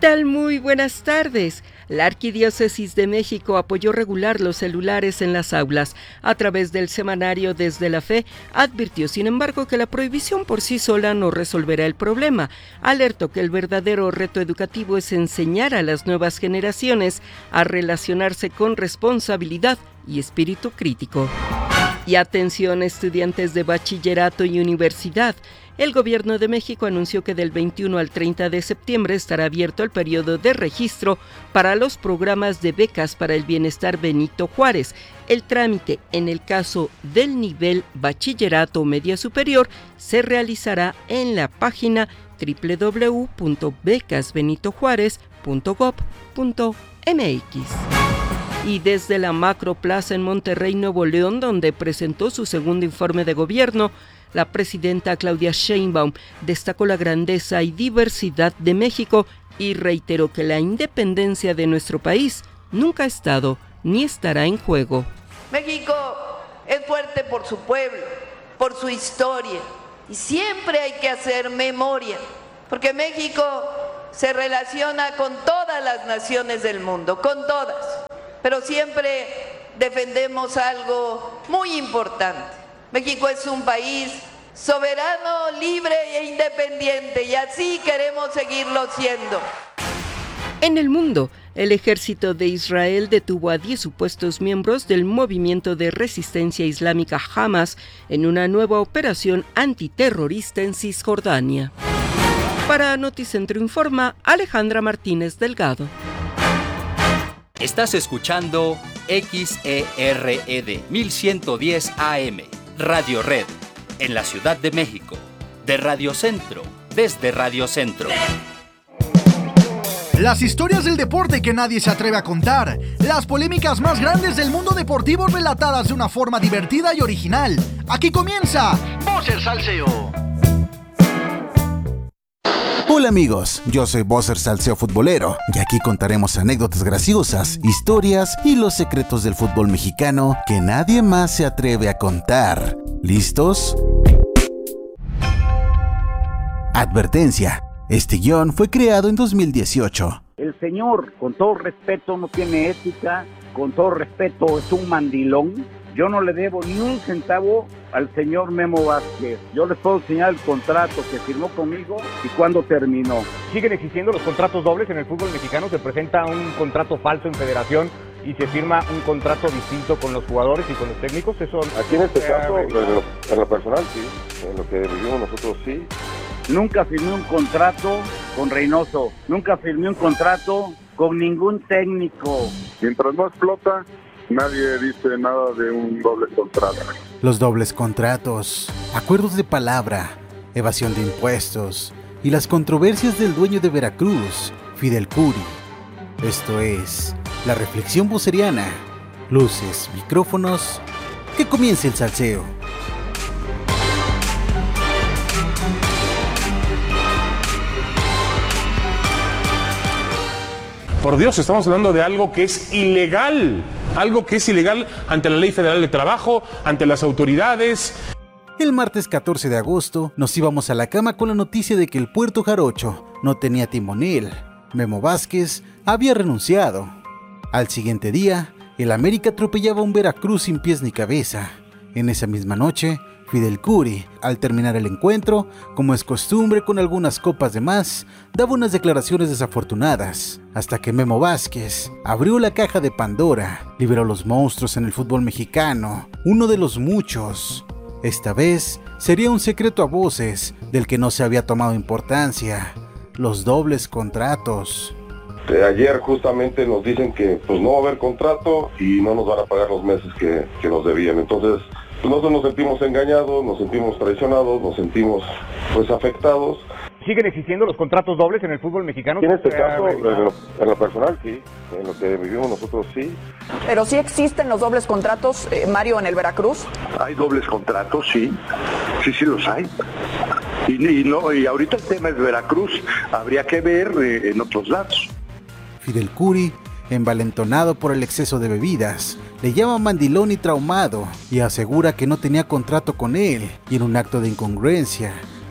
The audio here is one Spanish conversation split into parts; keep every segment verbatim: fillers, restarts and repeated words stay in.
tal? Muy buenas tardes. La Arquidiócesis de México apoyó regular los celulares en las aulas. A través del semanario Desde la Fe, advirtió, sin embargo, que la prohibición por sí sola no resolverá el problema. Alertó que el verdadero reto educativo es enseñar a las nuevas generaciones a relacionarse con responsabilidad y espíritu crítico. Y atención, estudiantes de bachillerato y universidad. El Gobierno de México anunció que del veintiuno al treinta de septiembre estará abierto el periodo de registro para los programas de becas para el bienestar Benito Juárez. El trámite, en el caso del nivel bachillerato o media superior, se realizará en la página doble u doble u doble u punto becas benito juárez punto gob punto m x. Y desde la Macroplaza en Monterrey, Nuevo León, donde presentó su segundo informe de gobierno, la presidenta Claudia Sheinbaum destacó la grandeza y diversidad de México y reiteró que la independencia de nuestro país nunca ha estado ni estará en juego. México es fuerte por su pueblo, por su historia, y siempre hay que hacer memoria, porque México se relaciona con todas las naciones del mundo, con todas, pero siempre defendemos algo muy importante. México es un país soberano, libre e independiente, y así queremos seguirlo siendo. En el mundo, el ejército de Israel detuvo a diez supuestos miembros del movimiento de resistencia islámica Hamas en una nueva operación antiterrorista en Cisjordania. Para Noticentro Informa, Alejandra Martínez Delgado. Estás escuchando X E R E D mil ciento diez A M, Radio Red, en la Ciudad de México, de Radio Centro, desde Radio Centro. Las historias del deporte que nadie se atreve a contar, las polémicas más grandes del mundo deportivo relatadas de una forma divertida y original. Aquí comienza Buzzer Salseo. Hola amigos, yo soy Buzzer Salseo Futbolero y aquí contaremos anécdotas graciosas, historias y los secretos del fútbol mexicano que nadie más se atreve a contar. ¿Listos? Advertencia, este guión fue creado en dos mil dieciocho. El señor, con todo respeto, no tiene ética, con todo respeto es un mandilón. Yo no le debo ni un centavo al señor Memo Vázquez. Yo les puedo enseñar el contrato que firmó conmigo y cuándo terminó. Siguen existiendo los contratos dobles en el fútbol mexicano. Se presenta un contrato falso en federación y se firma un contrato distinto con los jugadores y con los técnicos. Eso aquí en este caso, en lo, en lo personal sí, en lo que vivimos nosotros sí. Nunca firmé un contrato con Reynoso, nunca firmé un contrato con ningún técnico. Mientras no explota, nadie dice nada de un doble contrato. Los dobles contratos, acuerdos de palabra, evasión de impuestos y las controversias del dueño de Veracruz, Fidel Curi. Esto es la reflexión buceriana. Luces, micrófonos, que comience el salseo. Por Dios, estamos hablando de algo que es ilegal, algo que es ilegal ante la Ley Federal de Trabajo, ante las autoridades. El martes catorce de agosto nos íbamos a la cama con la noticia de que el Puerto Jarocho no tenía timonel. Memo Vázquez había renunciado. Al siguiente día, el América atropellaba a un Veracruz sin pies ni cabeza. En esa misma noche, Fidel Curi, al terminar el encuentro, como es costumbre con algunas copas de más, daba unas declaraciones desafortunadas, hasta que Memo Vázquez abrió la caja de Pandora, liberó los monstruos en el fútbol mexicano, uno de los muchos. Esta vez sería un secreto a voces del que no se había tomado importancia, los dobles contratos. Ayer justamente nos dicen que pues no va a haber contrato y no nos van a pagar los meses que, que nos debían, entonces nosotros nos sentimos engañados, nos sentimos traicionados, nos sentimos pues afectados. ¿Siguen existiendo los contratos dobles en el fútbol mexicano? En este caso, en lo, en lo personal sí, en lo que vivimos nosotros sí. Pero sí existen los dobles contratos, eh, Mario, en el Veracruz. Hay dobles contratos, sí, sí, sí los hay. Y, y, no, y ahorita el tema es Veracruz, habría que ver eh, en otros lados. Fidel Curi, envalentonado por el exceso de bebidas, le llama mandilón y traumado y asegura que no tenía contrato con él, y en un acto de incongruencia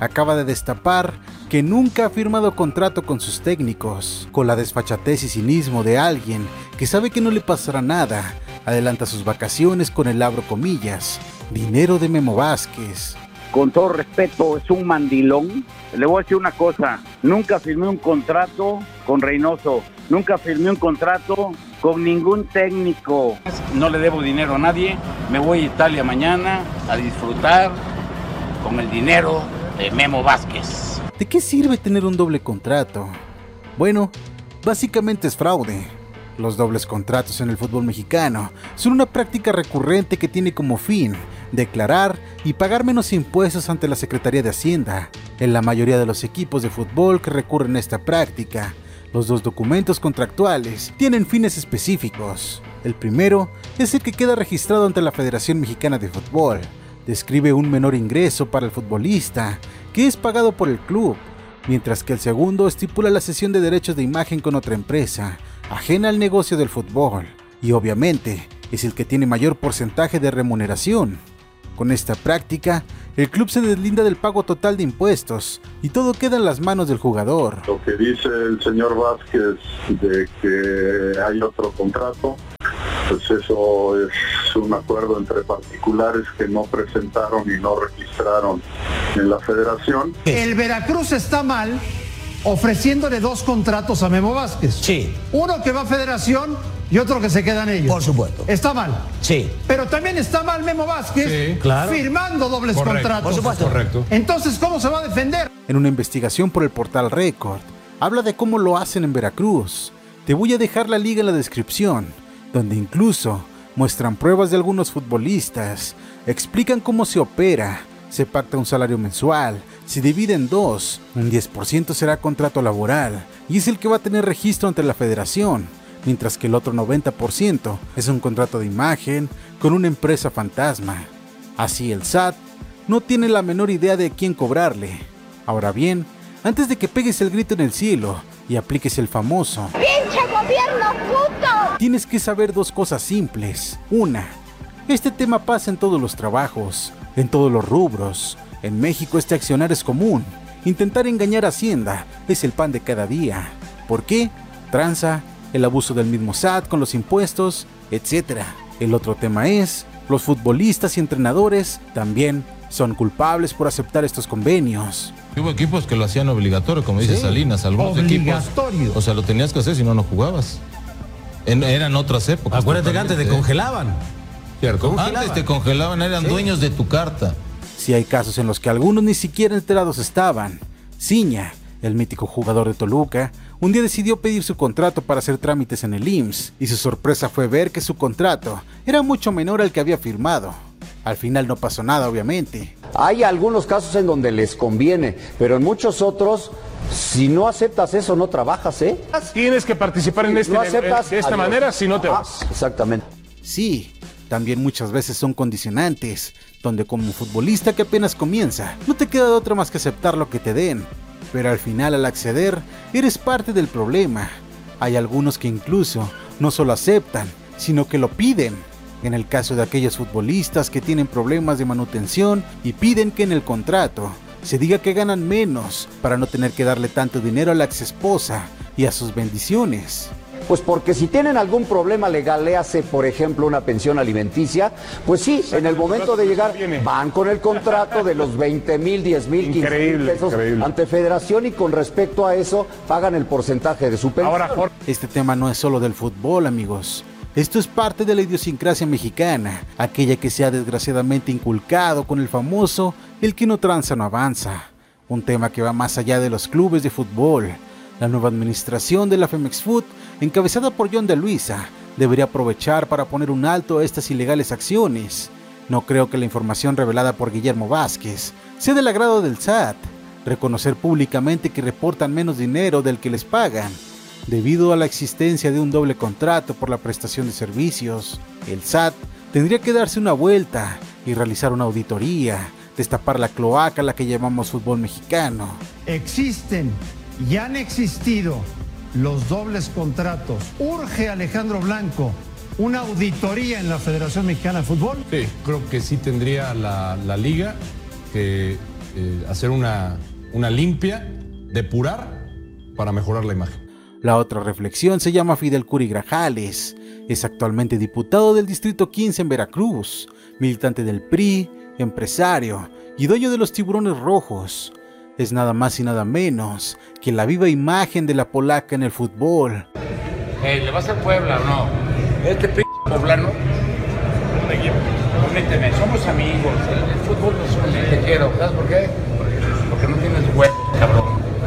acaba de destapar que nunca ha firmado contrato con sus técnicos. Con la desfachatez y cinismo de alguien que sabe que no le pasará nada, adelanta sus vacaciones con el abro comillas, dinero de Memo Vázquez. Con todo respeto, es un mandilón. Le voy a decir una cosa, nunca firmé un contrato con Reynoso, nunca firmé un contrato con ningún técnico. No le debo dinero a nadie, me voy a Italia mañana a disfrutar con el dinero de Memo Vázquez. ¿De qué sirve tener un doble contrato? Bueno, básicamente es fraude. Los dobles contratos en el fútbol mexicano son una práctica recurrente que tiene como fin declarar y pagar menos impuestos ante la Secretaría de Hacienda. En la mayoría de los equipos de fútbol que recurren a esta práctica, los dos documentos contractuales tienen fines específicos. El primero es el que queda registrado ante la Federación Mexicana de Fútbol. Describe un menor ingreso para el futbolista, que es pagado por el club, mientras que el segundo estipula la cesión de derechos de imagen con otra empresa, ajena al negocio del fútbol, y obviamente es el que tiene mayor porcentaje de remuneración. Con esta práctica, el club se deslinda del pago total de impuestos y todo queda en las manos del jugador. Lo que dice el señor Vázquez de que hay otro contrato, pues eso es un acuerdo entre particulares que no presentaron y no registraron en la federación. El Veracruz está mal ofreciéndole dos contratos a Memo Vázquez. Sí. Uno que va a federación y otro que se quedan ellos. Por supuesto. Está mal. Sí. Pero también está mal Memo Vázquez sí, claro. firmando dobles Correcto. contratos. Por supuesto. Correcto. Entonces, ¿cómo se va a defender? En una investigación por el portal Record, habla de cómo lo hacen en Veracruz. Te voy a dejar la liga en la descripción, donde incluso muestran pruebas de algunos futbolistas, explican cómo se opera, se pacta un salario mensual, se divide en dos, un diez por ciento será contrato laboral y es el que va a tener registro ante la federación, mientras que el otro noventa por ciento es un contrato de imagen con una empresa fantasma. Así el S A T no tiene la menor idea de quién cobrarle. Ahora bien, antes de que pegues el grito en el cielo y apliques el famoso ¡pinche gobierno puto!, tienes que saber dos cosas simples. Una, este tema pasa en todos los trabajos, en todos los rubros. En México este accionar es común. Intentar engañar a Hacienda es el pan de cada día. ¿Por qué? Tranza, el abuso del mismo S A T con los impuestos, etcétera. El otro tema es, los futbolistas y entrenadores también son culpables por aceptar estos convenios. Hubo equipos que lo hacían obligatorio, como dice sí, Salinas, algunos obligatorio. equipos. O sea, lo tenías que hacer, si no, no jugabas. En, eran otras épocas. Acuérdate que antes te congelaban. Cierto. Congelaban. Antes te congelaban, eran sí. dueños de tu carta. Sí hay casos en los que algunos ni siquiera enterados estaban. Ciña, el mítico jugador de Toluca, un día decidió pedir su contrato para hacer trámites en el I M S S y su sorpresa fue ver que su contrato era mucho menor al que había firmado. Al final no pasó nada, obviamente. Hay algunos casos en donde les conviene, pero en muchos otros, si no aceptas eso, no trabajas, ¿eh? Tienes que participar en este, no aceptas, de esta adiós. manera, si no te ah, vas. Exactamente. Sí, también muchas veces son condicionantes, donde como futbolista que apenas comienza, no te queda de otra más que aceptar lo que te den. Pero al final, al acceder, eres parte del problema. Hay algunos que incluso no solo aceptan, sino que lo piden. En el caso de aquellos futbolistas que tienen problemas de manutención y piden que en el contrato se diga que ganan menos para no tener que darle tanto dinero a la exesposa y a sus bendiciones. Pues porque si tienen algún problema legal, le hace, por ejemplo, una pensión alimenticia, pues sí, en el momento de llegar van con el contrato de los veinte mil, diez mil, quince mil pesos increíble. Ante federación y con respecto a eso pagan el porcentaje de su pensión. Ahora, este tema no es solo del fútbol, amigos. Esto es parte de la idiosincrasia mexicana, aquella que se ha desgraciadamente inculcado con el famoso el que no tranza no avanza, un tema que va más allá de los clubes de fútbol. La nueva administración de la Femex-Foot, encabezada por John de Luisa, debería aprovechar para poner un alto a estas ilegales acciones. No creo que la información revelada por Guillermo Vázquez sea del agrado del S A T, reconocer públicamente que reportan menos dinero del que les pagan, debido a la existencia de un doble contrato por la prestación de servicios. El S A T tendría que darse una vuelta y realizar una auditoría, destapar la cloaca a la que llamamos fútbol mexicano. Existen y han existido los dobles contratos. Urge Alejandro Blanco una auditoría en la Federación Mexicana de Fútbol. Sí, creo que sí tendría la, la liga que eh, hacer una, una limpia, depurar para mejorar la imagen. La otra reflexión se llama Fidel Curi Grajales. Es actualmente diputado del Distrito quince en Veracruz, militante del P R I, empresario y dueño de los Tiburones Rojos. Es nada más y nada menos que la viva imagen de la polaca en el fútbol. Hey, ¿le vas a Puebla o no? Este p*** poblano. Permíteme, somos amigos. El, el fútbol nos une, te quiero. ¿Sabes por qué? Porque no tienes huevos, cabrón.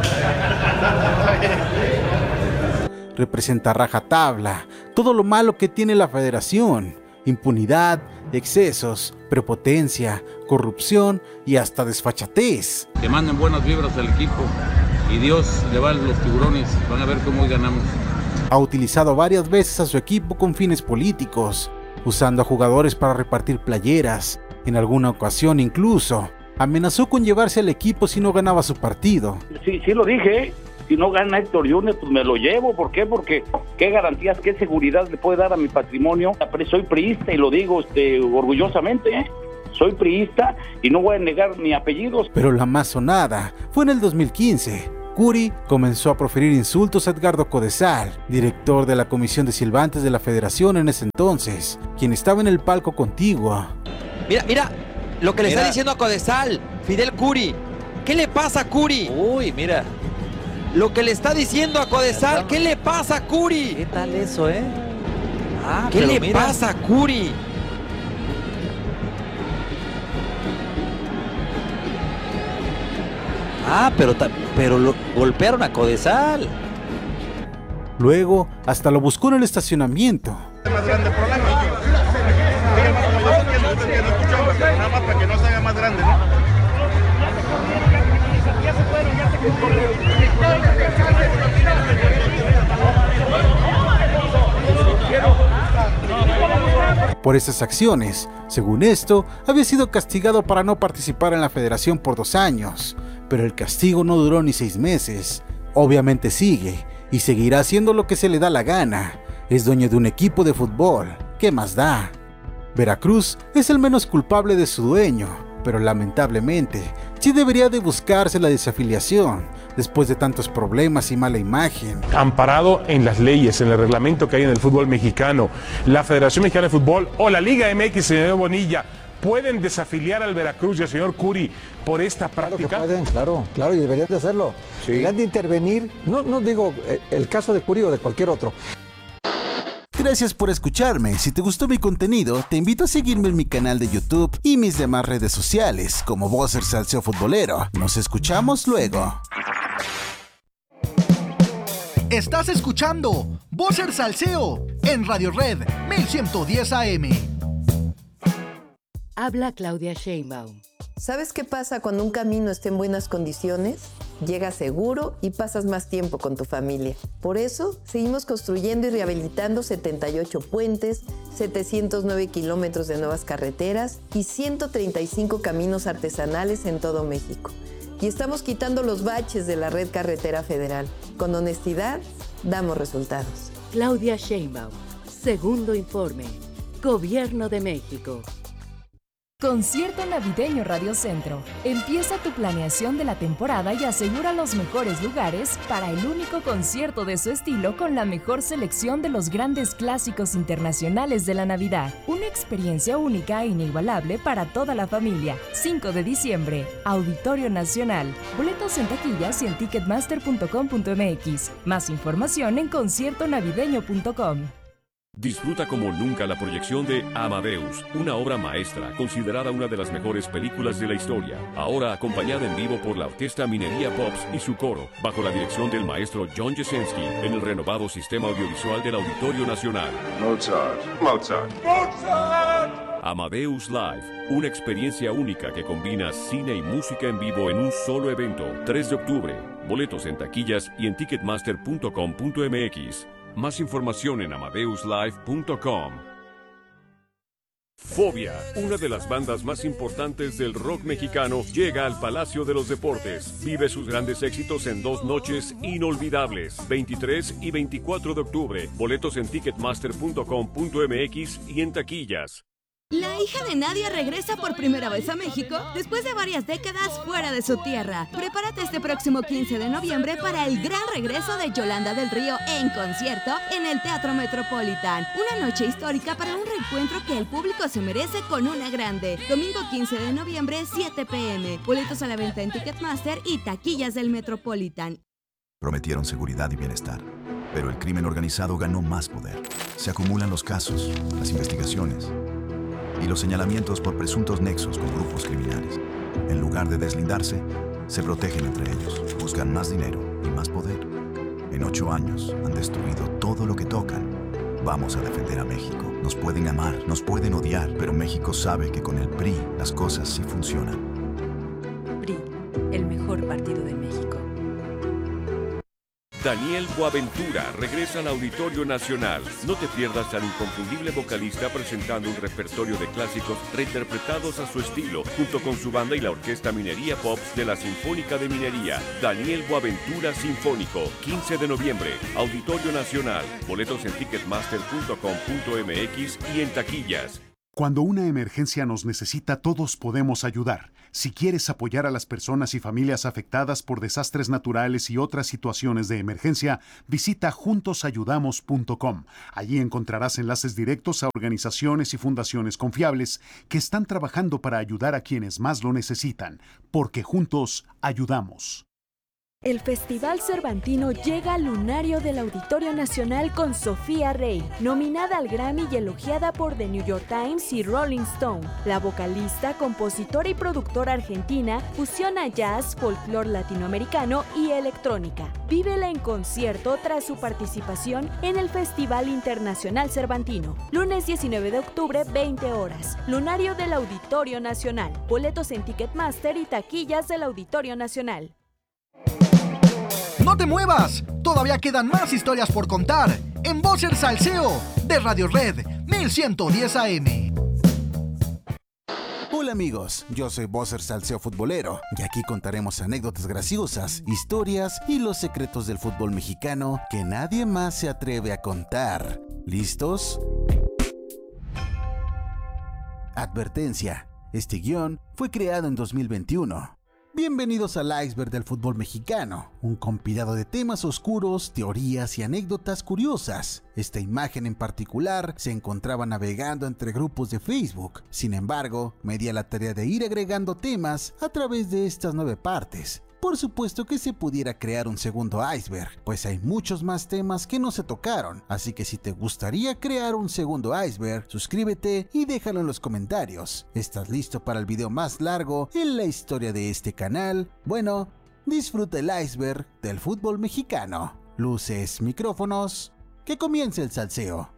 Representa a rajatabla todo lo malo que tiene la federación: impunidad, excesos, prepotencia, corrupción y hasta desfachatez. Que manden buenas vibras al equipo y Dios le va a los Tiburones. Van a ver cómo hoy ganamos. Ha utilizado varias veces a su equipo con fines políticos, usando a jugadores para repartir playeras. En alguna ocasión incluso amenazó con llevarse al equipo si no ganaba su partido. Sí, sí lo dije. Si no gana Héctor Junior, pues me lo llevo. ¿Por qué? Porque qué garantías, qué seguridad le puede dar a mi patrimonio. Soy priista y lo digo este, orgullosamente, ¿eh? Soy priista y no voy a negar mi apellido. Pero la más sonada fue en el dos mil quince. Curi comenzó a proferir insultos a Edgardo Codesal, director de la Comisión de Silbantes de la Federación en ese entonces, quien estaba en el palco contiguo. Mira, mira, lo que le mira. está diciendo a Codesal, Fidel Curi. ¿Qué le pasa a Curi? Uy, mira. Lo que le está diciendo a Codesal, ¿qué le pasa a Curi? ¿Qué tal eso, eh? Ah, ¿Qué le mira. pasa a Curi? Ah, pero, pero lo golpearon a Codesal. Luego, hasta lo buscó en el estacionamiento. Más grande el problema. Dígame como yo sé que no, que no escuchamos, pero nada más para que no se haga más grande, ¿no? Ya se fueron, ya se Por esas acciones, según esto, había sido castigado para no participar en la federación por dos años, pero el castigo no duró ni seis meses. Obviamente sigue, y seguirá haciendo lo que se le da la gana. Es dueño de un equipo de fútbol, ¿qué más da? Veracruz es el menos culpable de su dueño, pero lamentablemente, sí debería de buscarse la desafiliación, después de tantos problemas y mala imagen. Amparado en las leyes, en el reglamento que hay en el fútbol mexicano, la Federación Mexicana de Fútbol o la Liga M X, señor Bonilla, ¿pueden desafiliar al Veracruz y al señor Curi por esta práctica? Claro que pueden, claro, claro, y deberían de hacerlo. Sí. Deberían de intervenir, no, no digo el caso de Curi o de cualquier otro. Gracias por escucharme. Si te gustó mi contenido, te invito a seguirme en mi canal de YouTube y mis demás redes sociales como Vocer Salseo Futbolero. Nos escuchamos luego. Estás escuchando Vocer Salseo en Radio Red mil ciento diez A M. Habla Claudia Sheinbaum. ¿Sabes qué pasa cuando un camino está en buenas condiciones? Llegas seguro y pasas más tiempo con tu familia. Por eso, seguimos construyendo y rehabilitando setenta y ocho puentes, setecientos nueve kilómetros de nuevas carreteras y ciento treinta y cinco caminos artesanales en todo México. Y estamos quitando los baches de la red carretera federal. Con honestidad, damos resultados. Claudia Sheinbaum. Segundo informe. Gobierno de México. Concierto Navideño Radio Centro. Empieza tu planeación de la temporada y asegura los mejores lugares para el único concierto de su estilo con la mejor selección de los grandes clásicos internacionales de la Navidad. Una experiencia única e inigualable para toda la familia. cinco de diciembre, Auditorio Nacional. Boletos en taquillas y en ticketmaster punto com punto m x. Más información en concierto navideño punto com. Disfruta como nunca la proyección de Amadeus, una obra maestra considerada una de las mejores películas de la historia, ahora acompañada en vivo por la Orquesta Minería Pops y su coro, bajo la dirección del maestro John Jesensky, en el renovado sistema audiovisual del Auditorio Nacional. Mozart, Mozart, Mozart. Amadeus Live, una experiencia única que combina cine y música en vivo en un solo evento. tres de octubre, boletos en taquillas y en ticketmaster punto com punto m x. Más información en amadeus live punto com. Fobia, una de las bandas más importantes del rock mexicano, llega al Palacio de los Deportes. Vive sus grandes éxitos en dos noches inolvidables, veintitrés y veinticuatro de octubre. Boletos en ticketmaster punto com punto m x y en taquillas. La hija de Nadia regresa por primera vez a México después de varias décadas fuera de su tierra. Prepárate este próximo quince de noviembre para el gran regreso de Yolanda del Río en concierto en el Teatro Metropolitan. Una noche histórica para un reencuentro que el público se merece con una grande. Domingo quince de noviembre, siete pe eme. Boletos a la venta en Ticketmaster y taquillas del Metropolitan. Prometieron seguridad y bienestar, pero el crimen organizado ganó más poder. Se acumulan los casos, las investigaciones y los señalamientos por presuntos nexos con grupos criminales. En lugar de deslindarse, se protegen entre ellos, buscan más dinero y más poder. En ocho años han destruido todo lo que tocan. Vamos a defender a México. Nos pueden amar, nos pueden odiar, pero México sabe que con el P R I las cosas sí funcionan. P R I, el mejor partido de México. Daniel Boaventura regresa al Auditorio Nacional. No te pierdas al inconfundible vocalista presentando un repertorio de clásicos reinterpretados a su estilo, junto con su banda y la Orquesta Minería Pops de la Sinfónica de Minería. Daniel Boaventura Sinfónico, quince de noviembre, Auditorio Nacional. Boletos en ticketmaster punto com punto eme equis y en taquillas. Cuando una emergencia nos necesita, todos podemos ayudar. Si quieres apoyar a las personas y familias afectadas por desastres naturales y otras situaciones de emergencia, visita juntos ayudamos punto com. Allí encontrarás enlaces directos a organizaciones y fundaciones confiables que están trabajando para ayudar a quienes más lo necesitan, porque juntos ayudamos. El Festival Cervantino llega al lunario del Auditorio Nacional con Sofía Rey, nominada al Grammy y elogiada por The New York Times y Rolling Stone. La vocalista, compositora y productora argentina fusiona jazz, folclore latinoamericano y electrónica. Vívela en concierto tras su participación en el Festival Internacional Cervantino. Lunes diecinueve de octubre, veinte horas. Lunario del Auditorio Nacional. Boletos en Ticketmaster y taquillas del Auditorio Nacional. ¡No te muevas! Todavía quedan más historias por contar en Voces Salseo de Radio Red mil ciento diez A M. Hola amigos, yo soy Vocer Salseo Futbolero y aquí contaremos anécdotas graciosas, historias y los secretos del fútbol mexicano que nadie más se atreve a contar. ¿Listos? Advertencia, este guión fue creado en dos mil veintiuno. Bienvenidos al iceberg del fútbol mexicano, un compilado de temas oscuros, teorías y anécdotas curiosas. Esta imagen en particular se encontraba navegando entre grupos de Facebook. Sin embargo, me di a la tarea de ir agregando temas a través de estas nueve partes. Por supuesto que se pudiera crear un segundo iceberg, pues hay muchos más temas que no se tocaron, así que si te gustaría crear un segundo iceberg, suscríbete y déjalo en los comentarios. ¿Estás listo para el video más largo en la historia de este canal? Bueno, disfruta el iceberg del fútbol mexicano. Luces, micrófonos, que comience el salseo.